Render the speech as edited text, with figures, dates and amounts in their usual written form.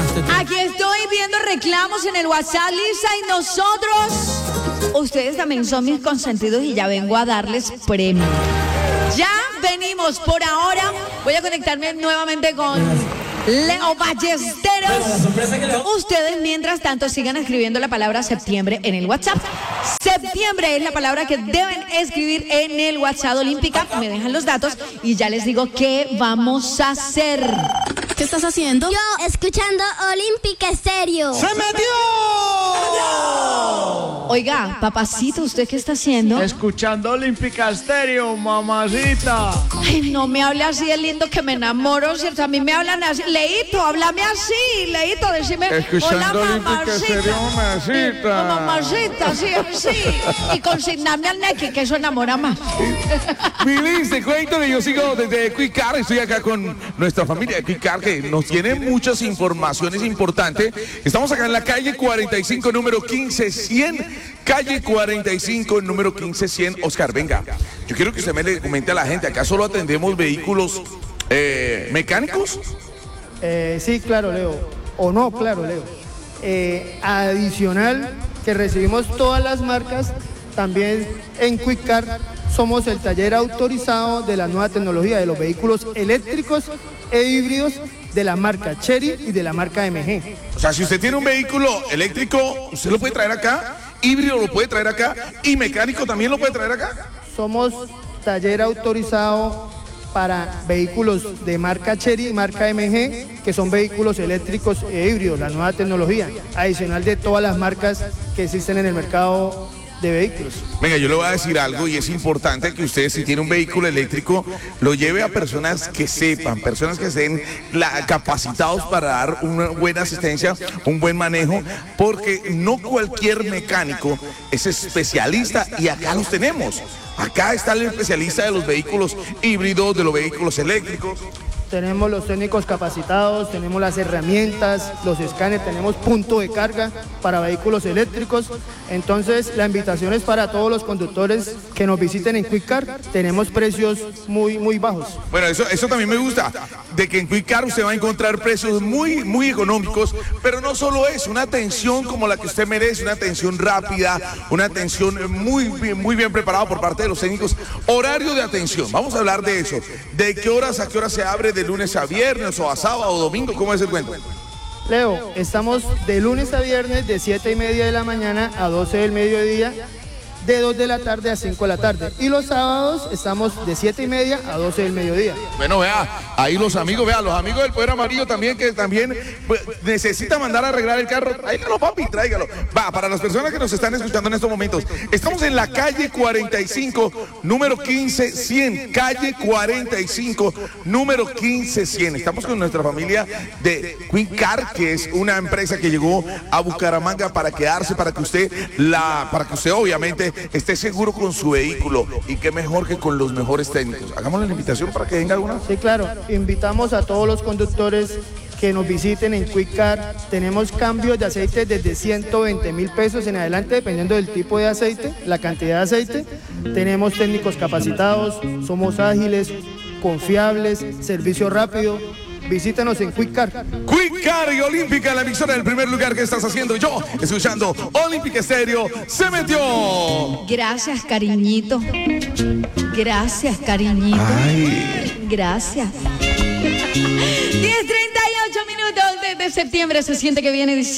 Aquí estoy viendo reclamos en el WhatsApp, Lisa, y nosotros, ustedes también son mis consentidos y ya vengo a darles premio. Ya venimos. Por ahora voy a conectarme nuevamente con Leo Ballesteros. Ustedes, mientras tanto, sigan escribiendo la palabra septiembre en el WhatsApp. Septiembre es la palabra que deben escribir en el WhatsApp Olímpica. Me dejan los datos y ya les digo qué vamos a hacer. ¿Qué estás haciendo? Yo, escuchando Olímpica Estéreo. ¡Se metió! Oiga, papacito, ¿usted qué está haciendo? Escuchando Olímpica Estéreo, mamacita. Ay, no me hable así de lindo que me enamoro, ¿cierto? A mí me hablan así. Leito, háblame así. Leito, decime. Escuchando hola, Olímpica Estéreo, mamacita. Mamacita, sí, sí. Y consignarme al neque, que eso enamora más. Milis, te cuento que yo sigo desde Quick Car, estoy acá con nuestra familia de Quick Car que nos tiene muchas informaciones importantes. Estamos acá en la calle 45, número 15100, calle 45, número 15100. Oscar, venga, yo quiero que usted me le comente a la gente, ¿acá solo atendemos vehículos mecánicos? Sí, claro, Leo. O no, claro, Leo. Adicional, que recibimos todas las marcas, también en Quick Car somos el taller autorizado de la nueva tecnología de los vehículos eléctricos e híbridos de la marca Chery y de la marca MG. O sea, si usted tiene un vehículo eléctrico, usted lo puede traer acá, híbrido lo puede traer acá y mecánico también lo puede traer acá. Somos taller autorizado para vehículos de marca Chery y marca MG, que son vehículos eléctricos e híbridos, la nueva tecnología, adicional de todas las marcas que existen en el mercado de vehículos. Venga, yo le voy a decir algo y es importante que usted, si tiene un vehículo eléctrico, lo lleve a personas que sepan, personas que estén capacitados para dar una buena asistencia, un buen manejo, porque no cualquier mecánico es especialista y acá los tenemos. Acá está el especialista de los vehículos híbridos, de los vehículos eléctricos. Tenemos los técnicos capacitados, tenemos las herramientas, los escáneres, tenemos punto de carga para vehículos eléctricos. Entonces, la invitación es para todos los conductores que nos visiten en Quick Car. Tenemos precios muy bajos. Bueno, eso también me gusta, de que en Quick Car usted va a encontrar precios muy económicos, pero no solo eso, una atención como la que usted merece, una atención rápida, una atención muy bien preparada por parte de los técnicos. Horario de atención, vamos a hablar de eso. ¿De qué horas a qué hora se abre? ¿De lunes a viernes o a sábado o domingo? ¿Cómo es el cuento? Leo, estamos de lunes a viernes de 7:30 de la mañana a 12 del mediodía, de 2 de la tarde a 5 de la tarde. Y los sábados estamos de 7:30 a 12 del mediodía. Bueno, vea, ahí los amigos del Poder Amarillo también, que también pues, necesita mandar a arreglar el carro. Tráigalo, papi, tráigalo. Va, para las personas que nos están escuchando en estos momentos, estamos en la calle 45, número 15100, calle 45, número 15100. Estamos con nuestra familia de Quick Car, que es una empresa que llegó a Bucaramanga para quedarse, para que usted obviamente esté seguro con su vehículo, y qué mejor que con los mejores técnicos. Hagámosle la invitación para que venga alguna. Sí, claro, invitamos a todos los conductores que nos visiten en Quick Car. Tenemos cambios de aceite desde 120.000 pesos en adelante, dependiendo del tipo de aceite, la cantidad de aceite. Tenemos técnicos capacitados, somos ágiles, confiables, servicio rápido. Visítanos en Quick Car. Quick Car y Olímpica, la emisora del primer lugar. que estás haciendo. Yo, escuchando Olímpica Estéreo, se metió. Gracias, cariñito. Gracias, cariñito. Ay. Gracias. 10:38 minutos de septiembre. Se siente que viene diciembre.